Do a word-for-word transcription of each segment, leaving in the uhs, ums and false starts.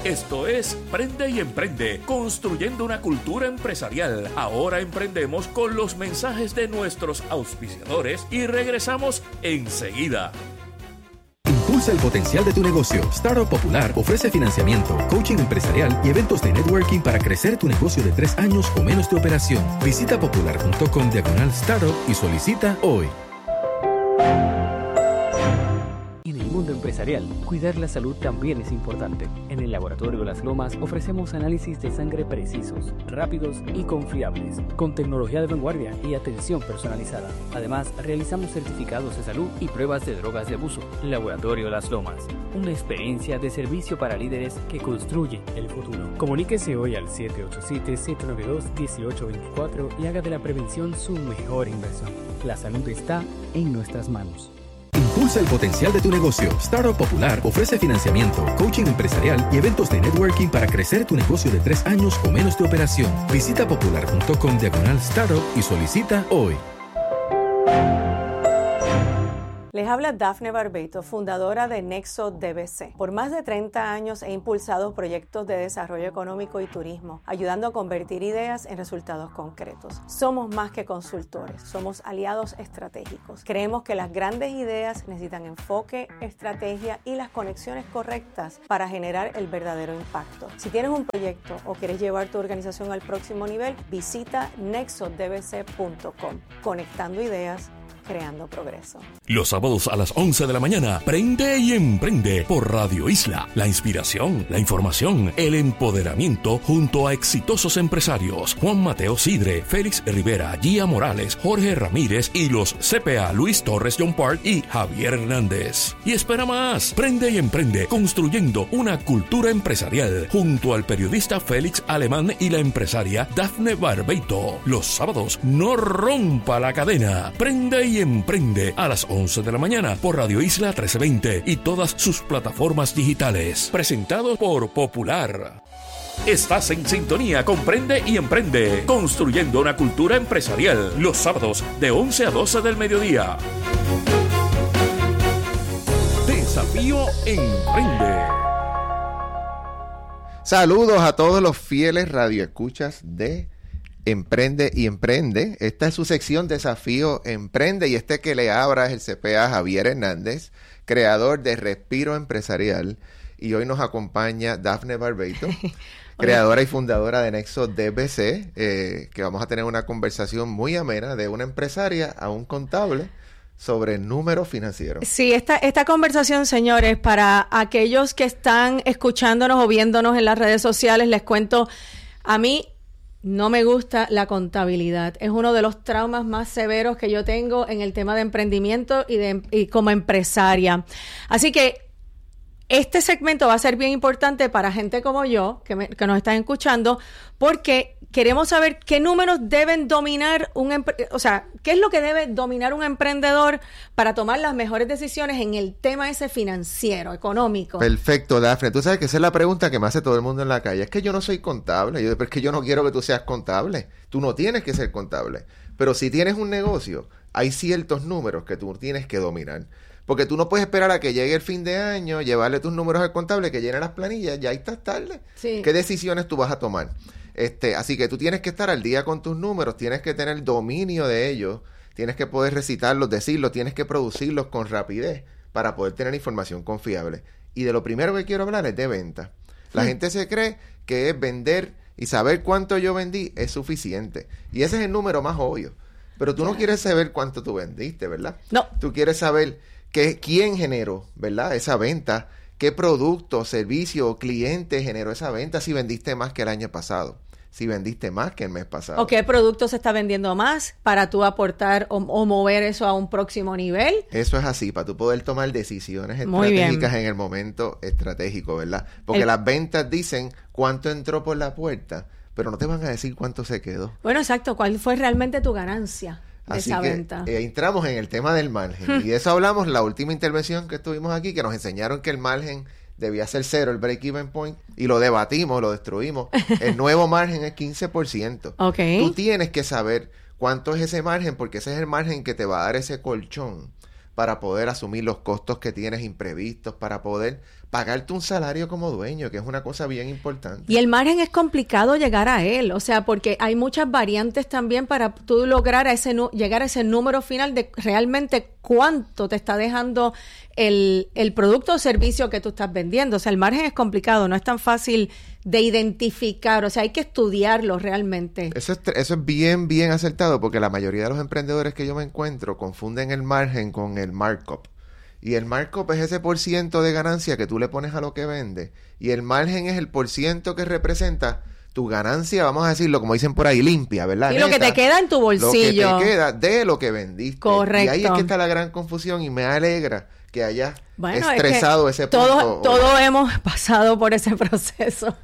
Esto es Prende y Emprende, construyendo una cultura empresarial. Ahora emprendemos con los mensajes de nuestros auspiciadores y regresamos enseguida. Impulsa el potencial de tu negocio. Startup Popular ofrece financiamiento, coaching empresarial y eventos de networking para crecer tu negocio de tres años o menos de operación. Visita popular punto com diagonal startup y solicita hoy. En el mundo empresarial, cuidar la salud también es importante. En el Laboratorio Las Lomas ofrecemos análisis de sangre precisos, rápidos y confiables, con tecnología de vanguardia y atención personalizada. Además, realizamos certificados de salud y pruebas de drogas de abuso. Laboratorio Las Lomas, una experiencia de servicio para líderes que construye el futuro. Comuníquese hoy al siete ocho siete, siete nueve dos, uno ocho dos cuatro y haga de la prevención su mejor inversión. La salud está en nuestras manos. Impulsa el potencial de tu negocio. Startup Popular ofrece financiamiento, coaching empresarial y eventos de networking para crecer tu negocio de tres años o menos de operación. Visita popular punto com diagonal startup y solicita hoy. Les habla Dafne Barbeito, fundadora de Nexo D B C. Por más de treinta años he impulsado proyectos de desarrollo económico y turismo, ayudando a convertir ideas en resultados concretos. Somos más que consultores, somos aliados estratégicos. Creemos que las grandes ideas necesitan enfoque, estrategia y las conexiones correctas para generar el verdadero impacto. Si tienes un proyecto o quieres llevar tu organización al próximo nivel, visita nexo d b c punto com. Conectando ideas, creando progreso. Los sábados a las once de la mañana, Prende y Emprende por Radio Isla. La inspiración, la información, el empoderamiento junto a exitosos empresarios. Juan Mateo Sidre, Félix Rivera, Gia Morales, Jorge Ramírez y los C P A Luis Torres John Park y Javier Hernández. Y espera más, Prende y Emprende, construyendo una cultura empresarial junto al periodista Félix Alemán y la empresaria Dafne Barbeito. Los sábados, no rompa la cadena. Prende y Emprende a las once de la mañana por Radio Isla trece veinte y todas sus plataformas digitales. Presentado por Popular. Estás en sintonía con Prende y Emprende, construyendo una cultura empresarial. Los sábados de once a doce del mediodía. Desafío Emprende. Saludos a todos los fieles radioescuchas de Emprende y Emprende. Esta es su sección Desafío Emprende y este que le abra es el C P A Javier Hernández, creador de Respiro Empresarial, y hoy nos acompaña Dafne Barbeito, creadora y fundadora de Nexo D B C, eh, que vamos a tener una conversación muy amena de una empresaria a un contable sobre números financieros. Sí, esta, esta conversación, señores, para aquellos que están escuchándonos o viéndonos en las redes sociales, les cuento, a mí no me gusta la contabilidad. Es uno de los traumas más severos que yo tengo en el tema de emprendimiento y, de, y como empresaria. Así que este segmento va a ser bien importante para gente como yo, que, me, que nos están escuchando, porque queremos saber qué números deben dominar un empre- o sea, qué es lo que debe dominar un emprendedor para tomar las mejores decisiones en el tema ese financiero, económico. Perfecto, Dafne. Tú sabes que esa es la pregunta que me hace todo el mundo en la calle. Es que yo no soy contable. Yo, es que yo no quiero que tú seas contable. Tú no tienes que ser contable. Pero si tienes un negocio, hay ciertos números que tú tienes que dominar. Porque tú no puedes esperar a que llegue el fin de año, llevarle tus números al contable, que llene las planillas, ya ahí estás tarde. Sí. ¿Qué decisiones tú vas a tomar? Este, así que tú tienes que estar al día con tus números, tienes que tener dominio de ellos, tienes que poder recitarlos, decirlos, tienes que producirlos con rapidez para poder tener información confiable. Y de lo primero que quiero hablar es de venta. La sí. gente se cree que es vender y saber cuánto yo vendí es suficiente. Y ese es el número más obvio. Pero tú no quieres saber cuánto tú vendiste, ¿verdad? No. Tú quieres saber que, quién generó, ¿verdad?, esa venta, qué producto, servicio o cliente generó esa venta, si vendiste más que el año pasado, si vendiste más que el mes pasado. ¿O qué producto se está vendiendo más para tú aportar o, o mover eso a un próximo nivel? Eso es así, para tú poder tomar decisiones estratégicas en el momento estratégico, ¿verdad? Porque el... las ventas dicen cuánto entró por la puerta, pero no te van a decir cuánto se quedó. Bueno, exacto. ¿Cuál fue realmente tu ganancia de Así esa que, venta? Eh, entramos en el tema del margen. Y de eso hablamos la última intervención que estuvimos aquí, que nos enseñaron que el margen debía ser cero, el break-even point, y lo debatimos, lo destruimos. El nuevo margen es quince por ciento. Okay. Tú tienes que saber cuánto es ese margen, porque ese es el margen que te va a dar ese colchón para poder asumir los costos que tienes imprevistos, para poder pagarte un salario como dueño, que es una cosa bien importante. Y el margen es complicado llegar a él, o sea, porque hay muchas variantes también para tú lograr a ese nu- llegar a ese número final de realmente cuánto te está dejando el, el producto o servicio que tú estás vendiendo. O sea, el margen es complicado, no es tan fácil de identificar, o sea, hay que estudiarlo realmente. Eso es, eso es bien, bien acertado, porque la mayoría de los emprendedores que yo me encuentro confunden el margen con el markup. Y el markup es ese por ciento de ganancia que tú le pones a lo que vende. Y el margen es el por ciento que representa tu ganancia, vamos a decirlo, como dicen por ahí, limpia, ¿verdad? Y lo que te queda en tu bolsillo. Lo que te queda de lo que vendiste. Correcto. Y ahí es que está la gran confusión y me alegra que hayas bueno, estresado es que ese punto. Todos todo hemos pasado por ese proceso.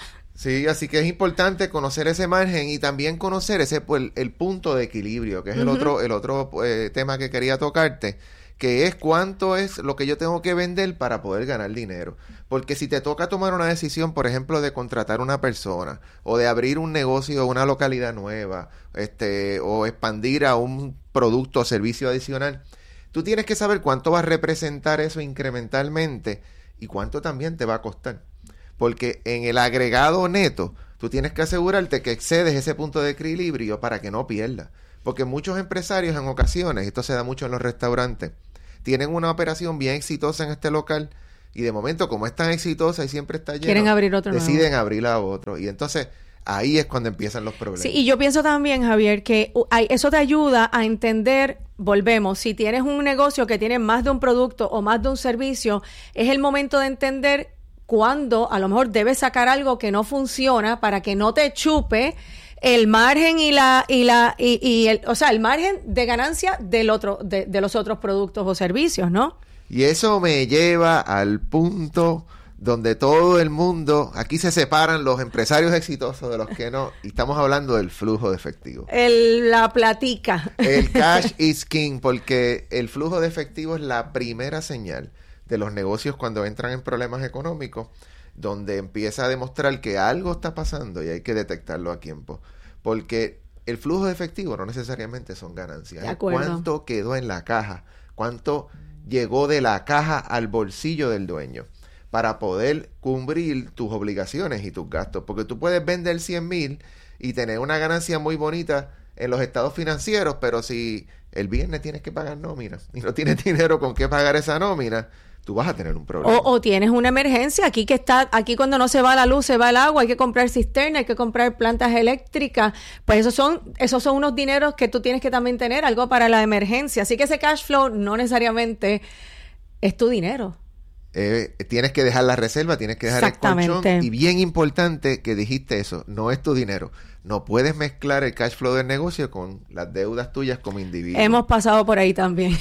Sí, así que es importante conocer ese margen y también conocer ese pues, el, el punto de equilibrio, que es uh-huh. el otro, el otro eh, tema que quería tocarte, que es cuánto es lo que yo tengo que vender para poder ganar dinero. Porque si te toca tomar una decisión, por ejemplo, de contratar una persona o de abrir un negocio o una localidad nueva, este, o expandir a un producto o servicio adicional, tú tienes que saber cuánto va a representar eso incrementalmente y cuánto también te va a costar. Porque en el agregado neto, tú tienes que asegurarte que excedes ese punto de equilibrio para que no pierdas. Porque muchos empresarios en ocasiones, esto se da mucho en los restaurantes, tienen una operación bien exitosa en este local y de momento, como es tan exitosa y siempre está lleno, quieren abrir otro deciden nuevo. abrir a otro. Y entonces ahí es cuando empiezan los problemas. Sí, y yo pienso también, Javier, que hay, eso te ayuda a entender, volvemos, si tienes un negocio que tiene más de un producto o más de un servicio, es el momento de entender cuándo a lo mejor debes sacar algo que no funciona para que no te chupe el margen y la y la y, y el, o sea, el margen de ganancia del otro de, de los otros productos o servicios, ¿no? Y eso me lleva al punto donde todo el mundo, aquí se separan los empresarios exitosos de los que no, y estamos hablando del flujo de efectivo. El, la platica. El cash is king, porque el flujo de efectivo es la primera señal de los negocios cuando entran en problemas económicos, donde empieza a demostrar que algo está pasando y hay que detectarlo a tiempo. Porque el flujo de efectivo no necesariamente son ganancias. De acuerdo. ¿Cuánto quedó en la caja? ¿Cuánto llegó de la caja al bolsillo del dueño? Para poder cubrir tus obligaciones y tus gastos. Porque tú puedes vender cien mil y tener una ganancia muy bonita en los estados financieros, pero si el viernes tienes que pagar nómina y no tienes dinero con qué pagar esa nómina, tú vas a tener un problema. O, o tienes una emergencia, aquí que está, aquí cuando no se va la luz, se va el agua, hay que comprar cisterna, hay que comprar plantas eléctricas, pues esos son, esos son unos dineros que tú tienes que también tener, algo para la emergencia. Así que ese cash flow no necesariamente es tu dinero. Eh, tienes que dejar la reserva, tienes que dejar el colchón. Y bien importante que dijiste eso, no es tu dinero. No puedes mezclar el cash flow del negocio con las deudas tuyas como individuo. Hemos pasado por ahí también.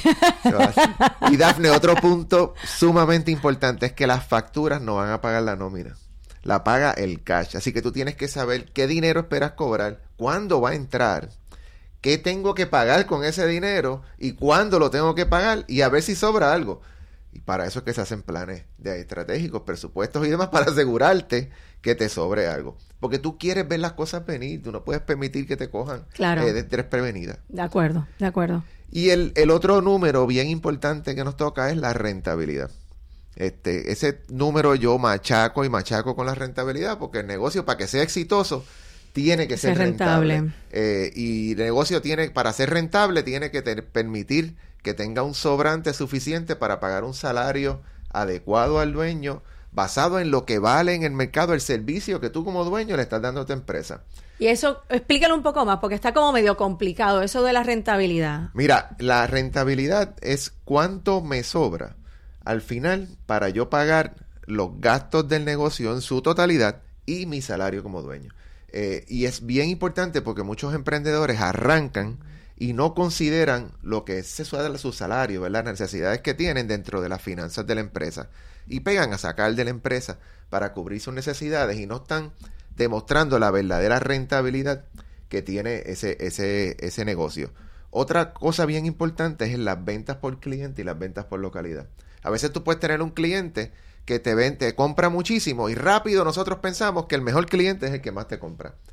Y Dafne, otro punto sumamente importante es que las facturas no van a pagar la nómina. La paga el cash. Así que tú tienes que saber qué dinero esperas cobrar, cuándo va a entrar, qué tengo que pagar con ese dinero y cuándo lo tengo que pagar y a ver si sobra algo. Y para eso es que se hacen planes de estratégicos, presupuestos y demás para asegurarte que te sobre algo. Porque tú quieres ver las cosas venir, tú no puedes permitir que te cojan claro. eh, desprevenida. De acuerdo, de acuerdo. Y el, el otro número bien importante que nos toca es la rentabilidad. Este, ese número yo machaco y machaco con la rentabilidad porque el negocio, para que sea exitoso, tiene que ser, ser rentable. rentable. Eh, y el negocio tiene, para ser rentable, tiene que te, permitir que tenga un sobrante suficiente para pagar un salario adecuado al dueño, basado en lo que vale en el mercado el servicio que tú como dueño le estás dando a tu empresa. Y eso, explícalo un poco más, porque está como medio complicado, eso de la rentabilidad. Mira, la rentabilidad es cuánto me sobra al final para yo pagar los gastos del negocio en su totalidad y mi salario como dueño. Eh, y es bien importante porque muchos emprendedores arrancan y no consideran lo que es su salario, ¿verdad? Las necesidades que tienen dentro de las finanzas de la empresa. Y pegan a sacar de la empresa para cubrir sus necesidades y no están demostrando la verdadera rentabilidad que tiene ese, ese, ese negocio. Otra cosa bien importante es las ventas por cliente y las ventas por localidad. A veces tú puedes tener un cliente que te, ven, te compra muchísimo y rápido nosotros pensamos que el mejor cliente es el que más te compra.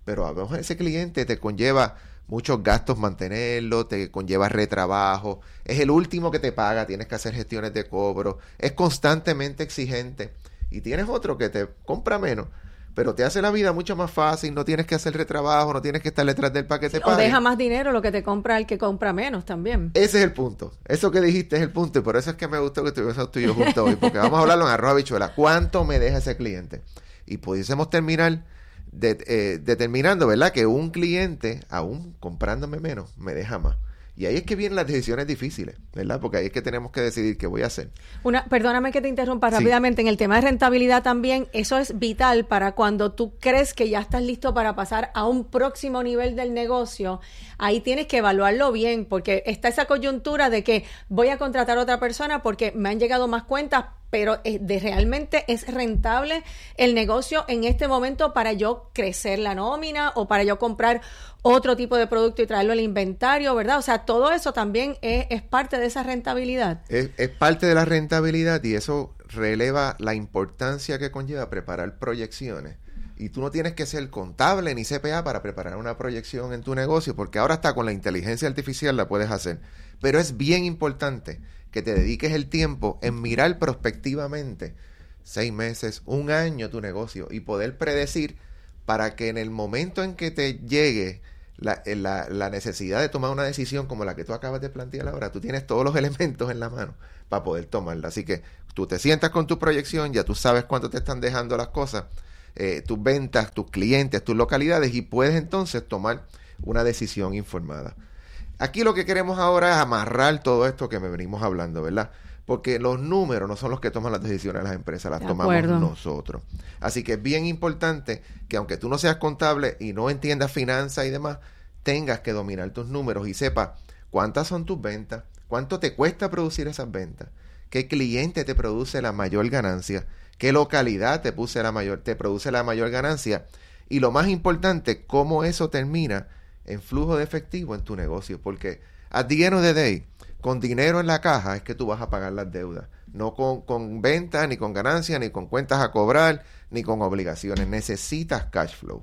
pero a veces ese cliente te conlleva muchos gastos mantenerlo, te conlleva retrabajo, es el último que te paga, tienes que hacer gestiones de cobro, es constantemente exigente, y tienes otro que te compra menos, pero te hace la vida mucho más fácil, no tienes que hacer retrabajo, no tienes que estar detrás del paquete. O deja más dinero lo que te compra el que compra menos también. Ese es el punto. Eso que dijiste es el punto, y por eso es que me gustó que estuviésemos tú y yo juntos hoy, porque vamos a hablarlo en arroz habichuela. ¿Cuánto me deja ese cliente? Y pudiésemos terminar de, eh, determinando, ¿verdad?, que un cliente, aún comprándome menos, me deja más. Y ahí es que vienen las decisiones difíciles, ¿verdad? Porque ahí es que tenemos que decidir qué voy a hacer. Una, perdóname que te interrumpa rápidamente. Sí. En el tema de rentabilidad también, eso es vital para cuando tú crees que ya estás listo para pasar a un próximo nivel del negocio. Ahí tienes que evaluarlo bien, porque está esa coyuntura de que voy a contratar a otra persona porque me han llegado más cuentas, pero de realmente es rentable el negocio en este momento para yo crecer la nómina o para yo comprar otro tipo de producto y traerlo al inventario, ¿verdad? O sea, todo eso también es, es parte de esa rentabilidad. Es, es parte de la rentabilidad, y eso releva la importancia que conlleva preparar proyecciones. Y tú no tienes que ser contable ni C P A para preparar una proyección en tu negocio, porque ahora está con la inteligencia artificial la puedes hacer. Pero es bien importante que te dediques el tiempo en mirar prospectivamente seis meses, un año tu negocio, y poder predecir para que en el momento en que te llegue la, la, la necesidad de tomar una decisión como la que tú acabas de plantear ahora, tú tienes todos los elementos en la mano para poder tomarla. Así que tú te sientas con tu proyección, ya tú sabes cuánto te están dejando las cosas, eh, tus ventas, tus clientes, tus localidades, y puedes entonces tomar una decisión informada. Aquí lo que queremos ahora es amarrar todo esto que me venimos hablando, ¿verdad? Porque los números no son los que toman las decisiones de las empresas, las tomamos nosotros. Así que es bien importante que, aunque tú no seas contable y no entiendas finanzas y demás, tengas que dominar tus números y sepas cuántas son tus ventas, cuánto te cuesta producir esas ventas, qué cliente te produce la mayor ganancia, qué localidad te, puse la mayor, te produce la mayor ganancia, y lo más importante, cómo eso termina en flujo de efectivo en tu negocio, porque at the end of the day, con dinero en la caja es que tú vas a pagar las deudas, no con, con ventas, ni con ganancias, ni con cuentas a cobrar, ni con obligaciones. Necesitas cash flow.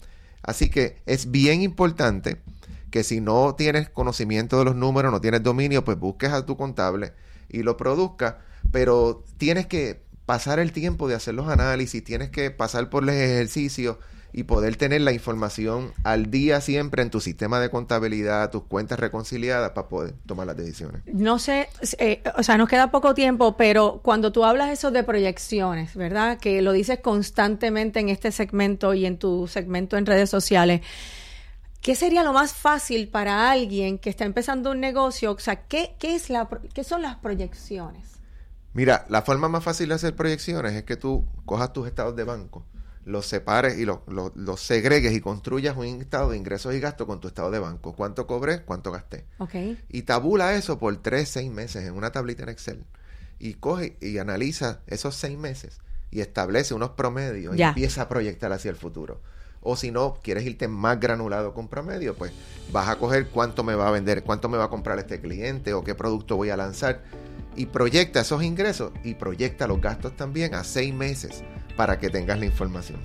Así que es bien importante que si no tienes conocimiento de los números, no tienes dominio, pues busques a tu contable y lo produzcas, pero tienes que pasar el tiempo de hacer los análisis, tienes que pasar por los ejercicios y poder tener la información al día siempre en tu sistema de contabilidad, tus cuentas reconciliadas, para poder tomar las decisiones. No sé, eh, o sea, nos queda poco tiempo, pero cuando tú hablas eso de proyecciones, ¿verdad? Que lo dices constantemente en este segmento y en tu segmento en redes sociales, ¿qué sería lo más fácil para alguien que está empezando un negocio? O sea, ¿qué, qué, es la, qué son las proyecciones? Mira, la forma más fácil de hacer proyecciones es que tú cojas tus estados de banco, los separes y los, los, los segregues y construyas un estado de ingresos y gastos con tu estado de banco. ¿Cuánto cobré? ¿Cuánto gasté? Okay. Y tabula eso por tres, seis meses en una tablita en Excel. Y coge y analiza esos seis meses y establece unos promedios ya. Y empieza a proyectar hacia el futuro. O si no, quieres irte más granulado con promedio, pues vas a coger cuánto me va a vender, cuánto me va a comprar este cliente o qué producto voy a lanzar. Y proyecta esos ingresos y proyecta los gastos también a seis meses para que tengas la información.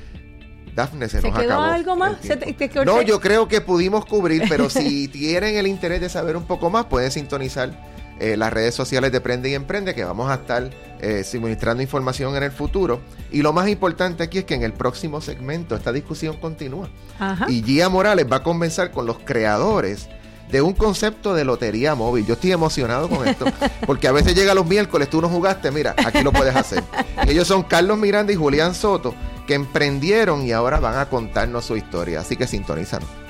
Dafne, se, ¿Se nos quedó acabó algo más? ¿Se te, te no, yo creo que pudimos cubrir, pero si tienen el interés de saber un poco más, pueden sintonizar eh, las redes sociales de Prende y Emprende, que vamos a estar eh, suministrando información en el futuro. Y lo más importante aquí es que en el próximo segmento esta discusión continúa. Ajá. Y Gia Morales va a conversar con los creadores de un concepto de lotería móvil. Yo estoy emocionado con esto, porque a veces llega los miércoles, tú no jugaste, mira, aquí lo puedes hacer. Ellos son Carlos Miranda y Julián Soto, que emprendieron y ahora van a contarnos su historia. Así que sintonízanos.